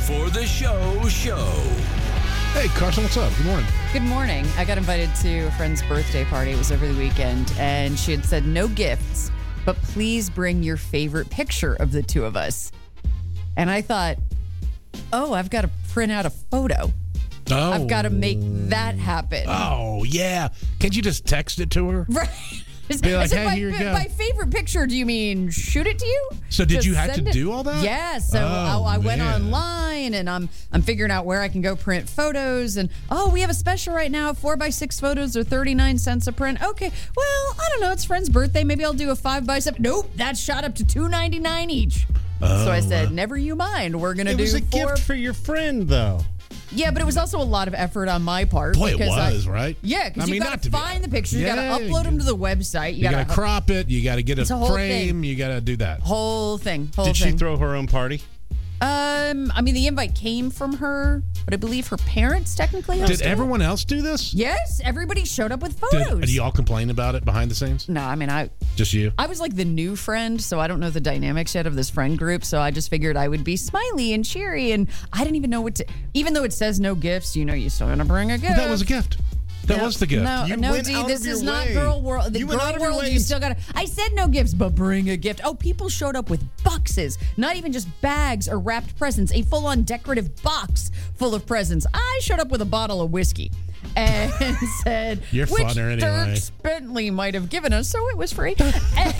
Before the show. Hey, Carson, what's up? Good morning. Good morning. I got invited to a friend's birthday party. It was over the weekend, and she had said no gifts, but please bring your favorite picture of the two of us. And I thought, I've got to print out a photo. Oh. I've got to make that happen. Oh, yeah. Can't you just text it to her? Right. Be like, I said, hey, here you go. My favorite picture, do you mean shoot it to you? So did you have to send it? do all that? Yeah. So I went online and I'm figuring out where I can go print photos. And, we have a special right now. 4x6 photos are 39 cents a print. Okay. Well, I don't know. It's a friend's birthday. Maybe I'll do a 5x7. Nope. That's shot up to $2.99 each. So I said, never you mind. We're going to do It was a gift for your friend, though. Yeah, but it was also a lot of effort on my part. Boy, it was, right? Yeah, because you got to find the pictures. You got to upload them to the website. You got to crop it. You got to get a frame. You got to do that. Whole thing. Did she throw her own party? The invite came from her, but I believe her parents technically hosted. Did everyone else do this? Yes, everybody showed up with photos. Did you all complain about it behind the scenes? No, just you? I was like the new friend, so I don't know the dynamics yet of this friend group, so I just figured I would be smiley and cheery, and I didn't even know what to... Even though it says no gifts, you still got to bring a gift. Well, that was a gift. That was the gift. No, D, this is not girl world. The girl world, you still got to... I said no gifts, but bring a gift. Oh, people showed up with boxes, not even just bags or wrapped presents, a full-on decorative box full of presents. I showed up with a bottle of whiskey and said, You're which funner Dirk Bentley might have given us, so it was free. So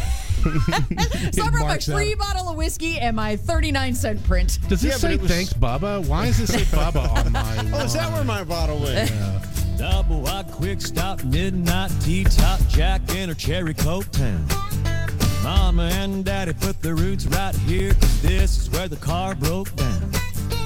I brought my free bottle of whiskey and my 39-cent print. Does this say thanks, Bubba? Why does this say Bubba on my is that where my bottle went? Double wide, quick stop, midnight tea top, Jack and her cherry Coke town. Mama and Daddy put their roots right here, 'cause this is where the car broke down.